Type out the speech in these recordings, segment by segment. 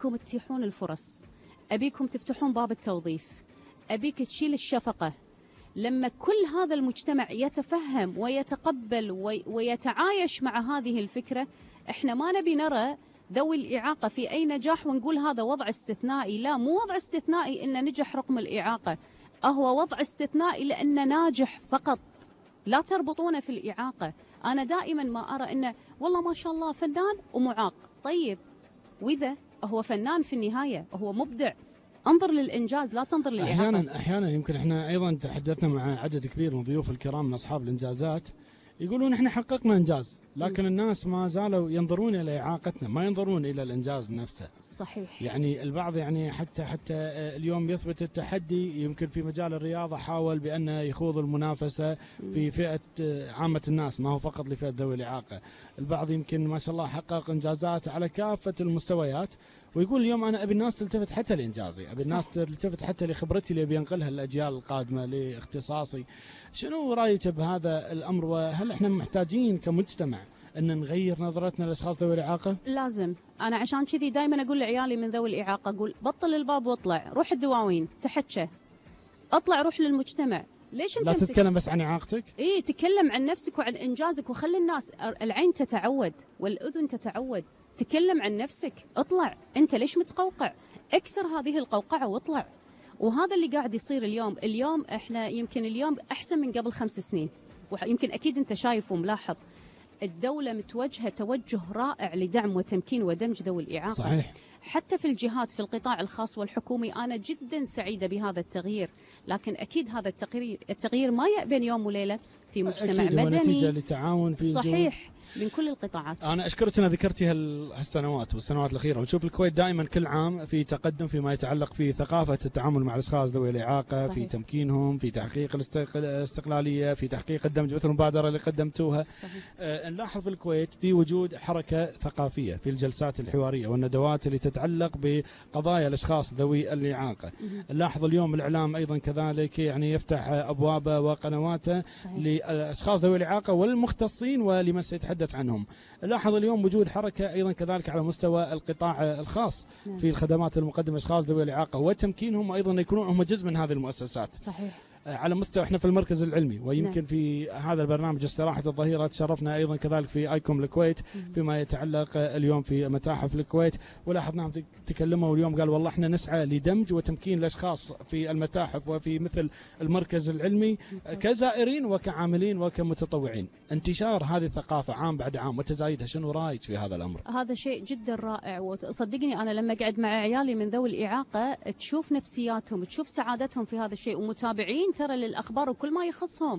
أبيكم تتيحون الفرص، أبيكم تفتحون باب التوظيف، أبيك تشيل الشفقة. لما كل هذا المجتمع يتفهم ويتقبل ويتعايش مع هذه الفكرة، احنا ما نبي نرى ذوي الإعاقة في أي نجاح ونقول هذا وضع استثنائي. لا، مو وضع استثنائي إن نجح رقم الإعاقة، هو وضع استثنائي لأنه ناجح فقط. لا تربطونه في الإعاقة. أنا دائما ما أرى إنه والله ما شاء الله فنان ومعاق. طيب وإذا هو فنان في النهاية هو مبدع، انظر للإنجاز لا تنظر للإعاقة. أحيانا يمكن احنا أيضا تحدثنا مع عدد كبير من ضيوف الكرام من أصحاب الإنجازات، يقولون احنا حققنا إنجاز، لكن الناس ما زالوا ينظرون إلى إعاقتنا، ما ينظرون إلى الإنجاز نفسه. صحيح. يعني البعض يعني حتى اليوم يثبت التحدي، يمكن في مجال الرياضة حاول بأنه يخوض المنافسة في فئة عامة الناس، ما هو فقط لفئة ذوي الإعاقة. البعض يمكن ما شاء الله حقق إنجازات على كافة المستويات، ويقول اليوم أنا أبي الناس تلتفت حتى لإنجازي، أبي الناس تلتفت حتى لخبرتي اللي أبي أنقلها للأجيال القادمة، لاختصاصي. شنو رأيك بهذا الأمر، وهل إحنا محتاجين كمجتمع أن نغير نظرتنا للأشخاص ذوي الإعاقة؟ لازم. أنا عشان كذي دائما أقول لعيالي من ذوي الإعاقة، أقول بطل الباب واطلع، روح الدواوين تحكى، اطلع روح للمجتمع. ليش انت لا تتكلم بس عن إعاقتك؟ اي، تكلم عن نفسك وعن إنجازك، وخلي الناس العين تتعود والأذن تتعود. تكلم عن نفسك، اطلع. انت ليش متقوقع؟ اكسر هذه القوقعة واطلع. وهذا اللي قاعد يصير اليوم احنا يمكن اليوم احسن من قبل 5 سنين، ويمكن اكيد انت شايف وملاحظ. الدولة متوجهة توجه رائع لدعم وتمكين ودمج ذوي الإعاقة. صحيح. حتى في الجهات في القطاع الخاص والحكومي. أنا جدا سعيدة بهذا التغيير، لكن أكيد هذا التغيير ما يأتي بين يوم وليلة، في مجتمع أكيد مدني. هو نتيجة للتعاون في صحيح من كل القطاعات. أنا أشكرك أنها ذكرتي هالسنوات والسنوات الأخيرة، ونشوف الكويت دائما كل عام في تقدم فيما يتعلق في ثقافة التعامل مع الأشخاص ذوي الإعاقة. صحيح. في تمكينهم، في تحقيق الاستقلالية، في تحقيق الدمج مثل المبادرة اللي قدمتوها. نلاحظ في الكويت في وجود حركة ثقافية في الجلسات الحوارية والندوات اللي تتعلق بقضايا الأشخاص ذوي الإعاقة. نلاحظ اليوم الإعلام أيضا كذلك يعني يفتح أبوابه وقنواته للأشخاص ذوي الإعاقة والمختصين ولمن سيتحدث عنهم. لاحظ اليوم وجود حركة أيضا كذلك على مستوى القطاع الخاص في الخدمات المقدمة لأشخاص ذوي الإعاقة وتمكينهم أيضا يكونون هم جزء من هذه المؤسسات. صحيح. على مستوى احنا في المركز العلمي، ويمكن في هذا البرنامج استراحة الظهيرة تشرفنا ايضا كذلك في ايكوم الكويت فيما يتعلق اليوم في متاحف الكويت، ولاحظناهم تكلموا اليوم قال والله احنا نسعى لدمج وتمكين الاشخاص في المتاحف وفي مثل المركز العلمي كزائرين وكعاملين وكمتطوعين. انتشار هذه الثقافة عام بعد عام وتزايدها، شنو رايك في هذا الامر؟ هذا شيء جدا رائع، وصدقني انا لما اقعد مع عيالي من ذوي الاعاقة تشوف نفسياتهم، تشوف سعادتهم في هذا الشيء، ومتابعين ترى للأخبار وكل ما يخصهم،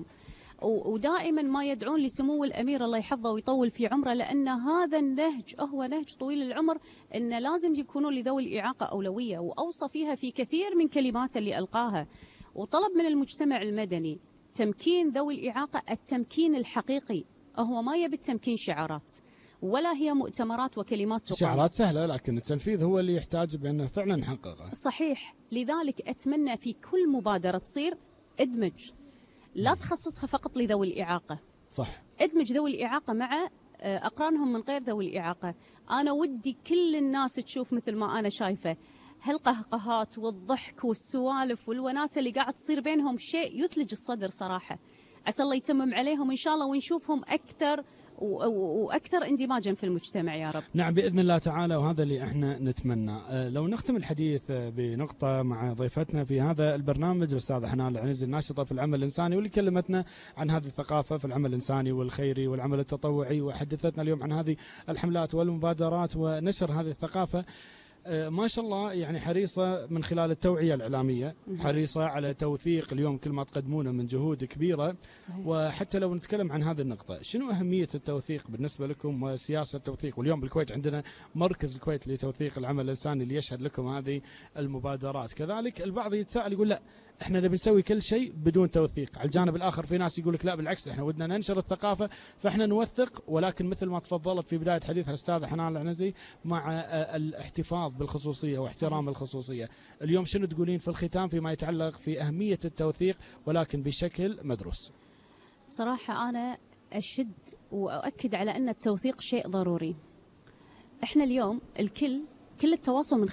ودائما ما يدعون لسمو الأمير الله يحفظه ويطول في عمره، لأن هذا النهج هو نهج طويل العمر، أن لازم يكونوا لذوي الإعاقة أولوية، وأوصى فيها في كثير من كلمات اللي ألقاها. وطلب من المجتمع المدني تمكين ذوي الإعاقة التمكين الحقيقي، هو ما يبي التمكين شعارات ولا هي مؤتمرات وكلمات تقال. شعارات سهلة لكن التنفيذ هو اللي يحتاج بأنه فعلا نحققه. صحيح. لذلك أتمنى في كل مبادرة تصير ادمج، لا تخصصها فقط لذوي الإعاقة. صح. ادمج ذوي الإعاقة مع أقرانهم من غير ذوي الإعاقة. أنا ودي كل الناس تشوف مثل ما أنا شايفة هالقهقهات والضحك والسوالف والوناسة اللي قاعد تصير بينهم، شيء يثلج الصدر صراحة. عسى الله يتمم عليهم إن شاء الله ونشوفهم أكثر وأكثر اندماجا في المجتمع يا رب. نعم بإذن الله تعالى، وهذا اللي احنا نتمنى. لو نختم الحديث بنقطة مع ضيفتنا في هذا البرنامج الأستاذة حنان العنزي، الناشطة في العمل الإنساني، واللي كلمتنا عن هذه الثقافة في العمل الإنساني والخيري والعمل التطوعي، وحدثتنا اليوم عن هذه الحملات والمبادرات ونشر هذه الثقافة. ما شاء الله يعني حريصة من خلال التوعية الإعلامية، حريصة على توثيق اليوم كل ما تقدمونه من جهود كبيرة. صحيح. وحتى لو نتكلم عن هذه النقطة، شنو أهمية التوثيق بالنسبة لكم وسياسة التوثيق؟ واليوم بالكويت عندنا مركز الكويت لتوثيق العمل الإنساني اللي يشهد لكم هذه المبادرات. كذلك البعض يتساءل يقول لا احنا نبي نسوي كل شيء بدون توثيق. على الجانب الآخر في ناس يقول لك لا بالعكس، احنا ودنا ننشر الثقافة فاحنا نوثق، ولكن مثل ما تفضلت في بداية حديثها الأستاذة حنان العنزي مع الاحتفاظ بالخصوصية واحترام الخصوصية. اليوم شنو تقولين في الختام فيما يتعلق في أهمية التوثيق ولكن بشكل مدروس؟ صراحة أنا أشد وأؤكد على أن التوثيق شيء ضروري. احنا اليوم كل التواصل من